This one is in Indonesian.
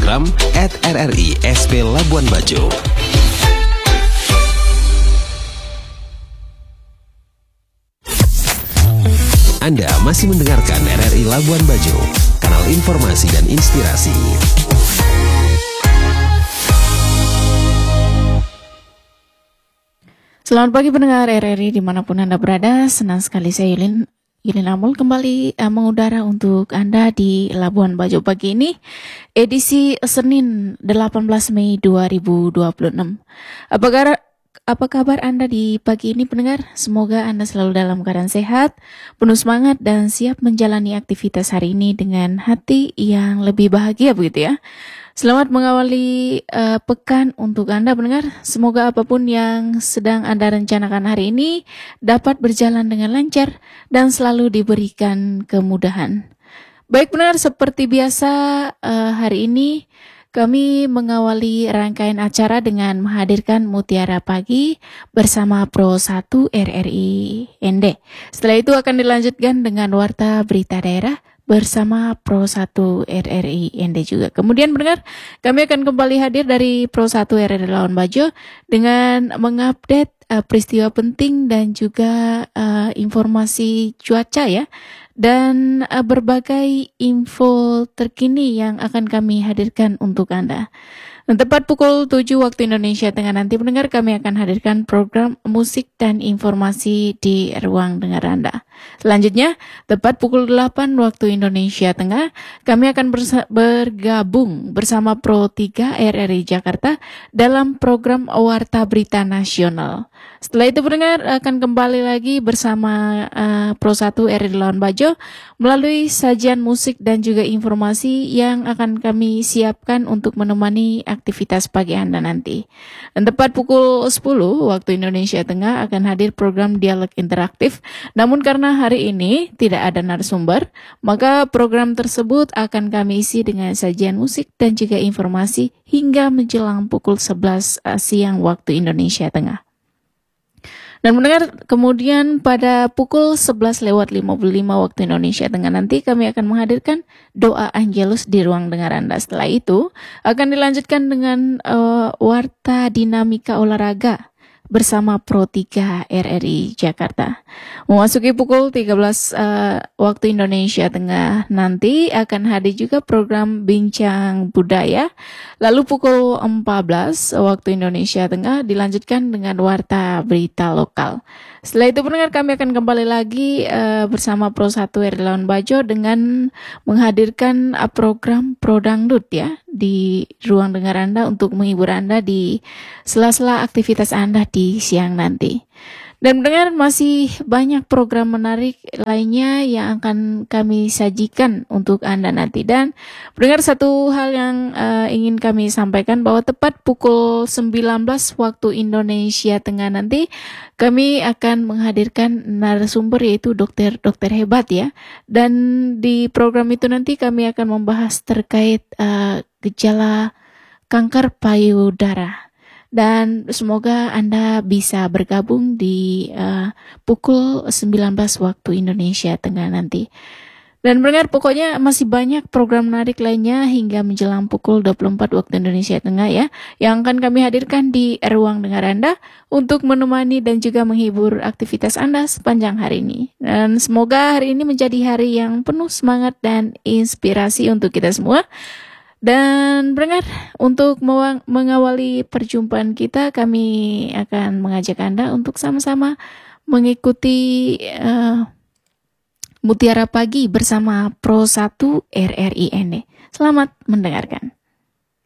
Instagram @RRI-SP Labuan Bajo. Anda masih mendengarkan RRI Labuan Bajo, kanal informasi dan inspirasi. Selamat pagi pendengar RRI dimanapun Anda berada. Senang sekali saya Yulin Amul kembali mengudara untuk Anda di Labuan Bajo pagi ini, edisi Senin 18 Mei 2026. Apa kabar Anda di pagi ini pendengar? Semoga Anda selalu dalam keadaan sehat, penuh semangat dan siap menjalani aktivitas hari ini dengan hati yang lebih bahagia begitu ya. Selamat mengawali pekan untuk Anda pendengar. Semoga apapun yang sedang Anda rencanakan hari ini dapat berjalan dengan lancar dan selalu diberikan kemudahan. Baik pendengar, seperti biasa hari ini kami mengawali rangkaian acara dengan menghadirkan Mutiara Pagi bersama Pro 1 RRI ND. Setelah itu akan dilanjutkan dengan Warta Berita Daerah bersama Pro 1 RRI ND juga. Kemudian pendengar, kami akan kembali hadir dari Pro 1 RRI Labuan Bajo dengan mengupdate peristiwa penting dan juga informasi cuaca ya. Dan berbagai info terkini yang akan kami hadirkan untuk Anda. Dan tepat pukul 7 waktu Indonesia Tengah nanti pendengar, kami akan hadirkan program musik dan informasi di ruang dengar Anda. Selanjutnya, tepat pukul 8 waktu Indonesia Tengah, kami akan bergabung bersama Pro 3 RRI Jakarta dalam program Warta Berita Nasional. Setelah itu pendengar akan kembali lagi bersama Pro 1 RRI Labuan Bajo melalui sajian musik dan juga informasi yang akan kami siapkan untuk menemani aktivitas pagi Anda nanti. Dan tepat pukul 10 waktu Indonesia Tengah akan hadir program Dialog Interaktif. Namun karena hari ini tidak ada narasumber, maka program tersebut akan kami isi dengan sajian musik dan juga informasi hingga menjelang pukul 11 siang waktu Indonesia Tengah. Dan mendengar kemudian pada pukul 11:55 waktu Indonesia Tengah nanti kami akan menghadirkan doa Angelus di ruang dengar Anda. Setelah itu akan dilanjutkan dengan Warta Dinamika Olahraga bersama Pro 3 RRI Jakarta. Memasuki pukul 13 waktu Indonesia Tengah nanti akan hadir juga program Bincang Budaya. Lalu pukul 14 waktu Indonesia Tengah dilanjutkan dengan Warta Berita Lokal. Setelah itu pendengar, kami akan kembali lagi bersama Pro 1 RRI Labuan Bajo dengan menghadirkan program Pro Dangdut ya di ruang dengar Anda untuk menghibur Anda di sela-sela aktivitas Anda di siang nanti. Dan mendengar masih banyak program menarik lainnya yang akan kami sajikan untuk Anda nanti. Dan mendengar satu hal yang ingin kami sampaikan bahwa tepat pukul 19 waktu Indonesia Tengah nanti kami akan menghadirkan narasumber yaitu dokter hebat ya. Dan di program itu nanti kami akan membahas terkait gejala kanker payudara. Dan semoga Anda bisa bergabung di pukul 19 waktu Indonesia Tengah nanti. Dan mendengar pokoknya masih banyak program menarik lainnya hingga menjelang pukul 24 waktu Indonesia Tengah ya, yang akan kami hadirkan di ruang dengar Anda untuk menemani dan juga menghibur aktivitas Anda sepanjang hari ini. Dan semoga hari ini menjadi hari yang penuh semangat dan inspirasi untuk kita semua. Dan pendengar, untuk mengawali perjumpaan kita, kami akan mengajak Anda untuk sama-sama mengikuti Mutiara Pagi bersama Pro 1 RRI ND. Selamat mendengarkan.